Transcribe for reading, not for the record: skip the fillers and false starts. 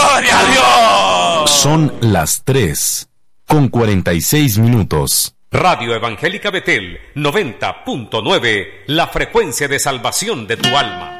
¡Gloria a Dios! Son las 3:46. Radio Evangélica Betel 90.9, la frecuencia de salvación de tu alma.